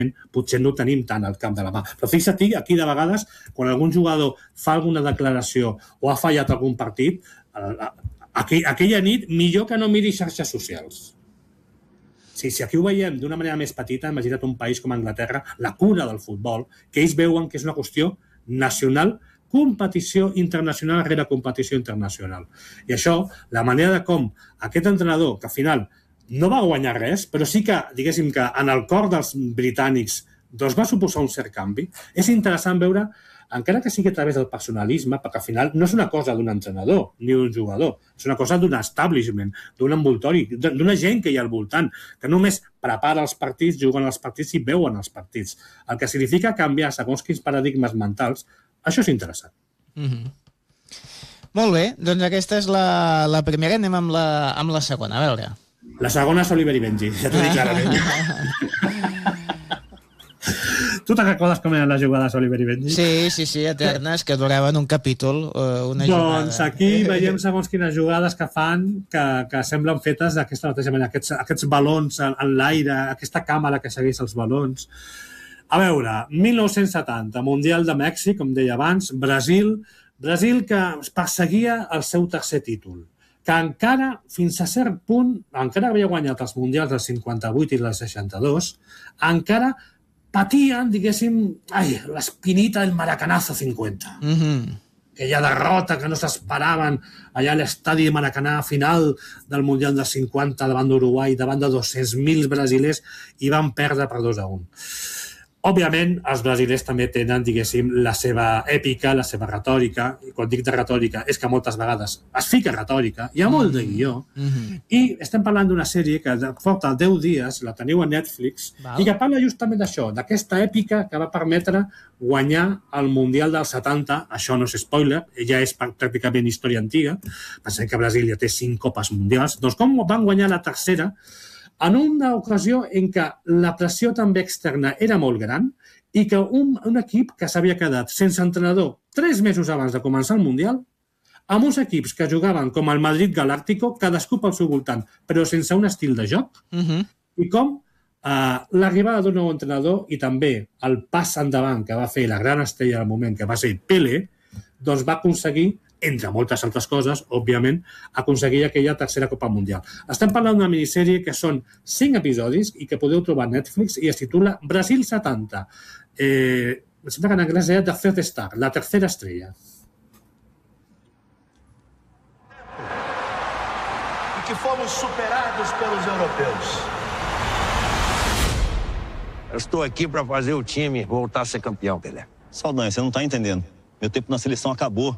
potser no tenim tant al camp de la mà. Però fixa't aquí de vegades, quan algun jugador fa alguna declaració o ha fallat algun partit, aquella nit millor que no miri xarxes socials. Si aquí ho veiem d'una manera més petita, imagina't un país com Anglaterra, la cura del futbol, que ells veuen que és una qüestió nacional, competició internacional rere competició internacional. I això, la manera de com aquest entrenador, que al final no va guanyar res, però sí que, diguéssim que en el cor dels britànics doncs va suposar un cert canvi, és interessant veure, encara que sigui a través del personalisme, perquè al final no és una cosa d'un entrenador ni d'un jugador, és una cosa d'un establishment, d'un envoltori, d'una gent que hi ha al voltant, que només prepara els partits, juguen els partits i veuen els partits. El que significa canviar segons quins paradigmes mentals, això és interessant. Molt bé, doncs aquesta és la primera, anem amb la segona, a veure. La segona és Oliver i Benji, ja t'ho dic clarament. Tu te'n recordes com eren les jugades Oliver i Benji? Sí, eternes, que duraven un capítol, una jugada. Doncs aquí veiem segons quines jugades que fan que semblen fetes d'aquesta mateixa manera, aquests balons en l'aire, aquesta càmera que segueix els balons. A veure, 1970, Mundial de Mèxic, com deia abans, Brasil que perseguia el seu tercer títol, que encara, fins a cert punt, encara havia guanyat els Mundials del 58 i del 62, encara patien, diguéssim, l'espinita del Maracanazo 50. Aquella derrota que no s'esperaven allà a l'estadi de Maracanà final del Mundial del 50 davant d'Uruguai, davant de 200.000 brasilers, i van perdre per 2-1. Òbviament, els brasilers també tenen, diguéssim, la seva èpica, la seva retòrica, i quan dic de retòrica és que moltes vegades es fica retòrica, hi ha molt de guió, i estem parlant d'una sèrie que porta 10 dies, la teniu a Netflix, i que parla justament d'això, d'aquesta èpica que va permetre guanyar el Mundial del 70, això no és spoiler, ja és pràcticament història antiga, pensem que Brasil ja té 5 copes mundials, doncs com van guanyar la tercera, en una ocasió en què la pressió també externa era molt gran i que un equip que s'havia quedat sense entrenador 3 mesos abans de començar el Mundial, amb uns equips que jugaven com el Madrid Galáctico, cadascú pel seu voltant, però sense un estil de joc, i com l'arribada d'un nou entrenador i també el pas endavant que va fer la gran estrella del moment, que va ser Pelé, doncs va aconseguir, entre moltes altres coses, òbviament, aconseguir aquella tercera Copa Mundial. Estem parlant d'una minissèrie que són 5 episodis i que podeu trobar a Netflix i es titula Brasil 70. Em sembla que en anglès era The Third Star, la tercera estrella. E que fomos superados pelos europeus. Eu estou aqui para fazer o time voltar a ser campeão, Pelé. Saldanha, você não tá entendendo. Meu tempo na seleção acabou.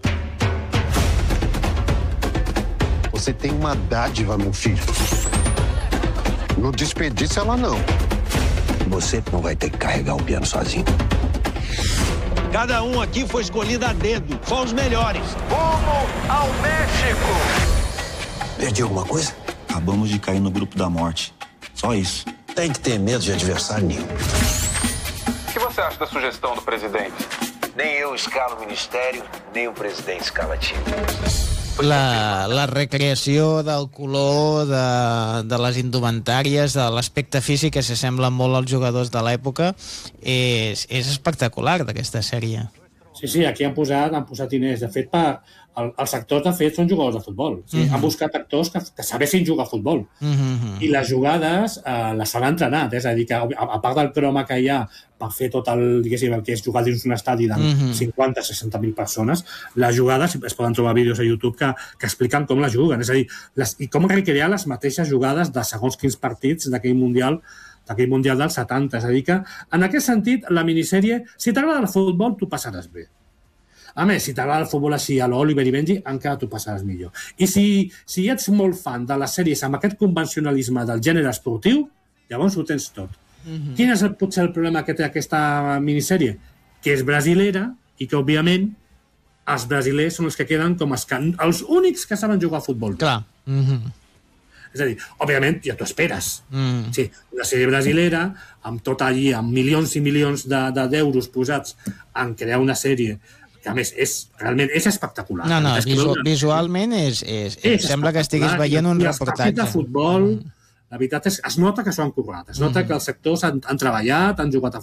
Você tem uma dádiva, meu filho. Não desperdiça ela, não. Você não vai ter que carregar o piano sozinho. Cada um aqui foi escolhido a dedo. Só os melhores. Rumo ao México! Perdi alguma coisa? Acabamos de cair no grupo da morte. Só isso. Tem que ter medo de adversário nenhum. O que você acha da sugestão do presidente? Nem eu escalo o ministério, nem o presidente escala time. La recreació del color, de les indumentàries, de l'aspecte físic que s'assembla molt als jugadors de l'època, és espectacular d'aquesta sèrie. Sí, aquí han posat diners. De fet, els actors, de fet, són jugadors de futbol. Han buscat actors que sabessin jugar a futbol. I les jugades les han entrenat. És a dir, que a part del croma que hi ha per fer tot el que és jugar dins un estadi de 50-60.000 persones, les jugades, es poden trobar vídeos a YouTube que expliquen com les juguen. És a dir, i com recrear les mateixes jugades de segons quins partits d'aquell Mundial del 70. És a dir que, en aquest sentit, la minissèrie, si t'agrada el futbol, tu passaràs bé. A més, si t'agrada el futbol així, a l'Oliver i Benji, encara tu passaràs millor. I si ets molt fan de les sèries amb aquest convencionalisme del gènere esportiu, llavors ho tens tot. Quin és potser el problema que té aquesta minissèrie? Que és brasilera i que, òbviament, els brasilers són els que queden com els únics que saben jugar a futbol. Clar. És a dir, òbviament, ja t'ho esperes. Sí, una sèrie brasilera, amb tot allí, amb milions i milions d'euros posats en crear una sèrie que, a més, realment és espectacular. No, visualment sembla que estiguis veient un reportatge. Els partits de futbol, La veritat és que es nota que s'ho han currat, es nota que els sectors han treballat, han jugat a